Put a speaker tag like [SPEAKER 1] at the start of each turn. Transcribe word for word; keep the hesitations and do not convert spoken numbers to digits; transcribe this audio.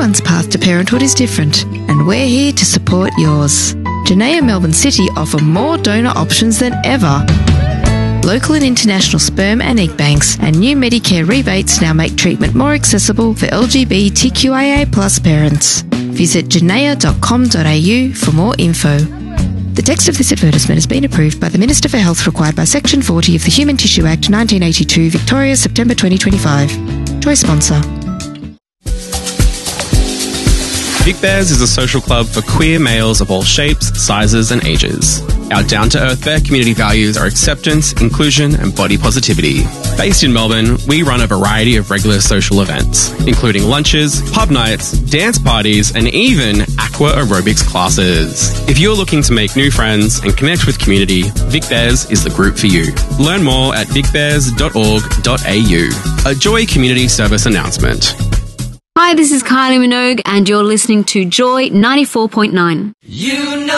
[SPEAKER 1] Everyone's path to parenthood is different, and we're here to support yours. Janaea Melbourne City offer more donor options than ever. Local and international sperm and egg banks and new Medicare rebates now make treatment more accessible for L G B T Q I A plus parents. Visit janaea dot com dot a u for more info. The text of this advertisement has been approved by the Minister for Health required by Section forty of the Human Tissue Act nineteen eighty-two, Victoria, September twenty twenty-five. Joy sponsor.
[SPEAKER 2] Big Bears is a social club for queer males of all shapes, sizes and ages. Our down-to-earth Bear community values are acceptance, inclusion and body positivity. Based in Melbourne, we run a variety of regular social events, including lunches, pub nights, dance parties and even aqua aerobics classes. If you're looking to make new friends and connect with community, Vic Bears is the group for you. Learn more at vic bears dot org dot a u. A Joy Community Service announcement.
[SPEAKER 3] Hi, this is Kylie Minogue and you're listening to Joy ninety-four point nine.
[SPEAKER 4] You know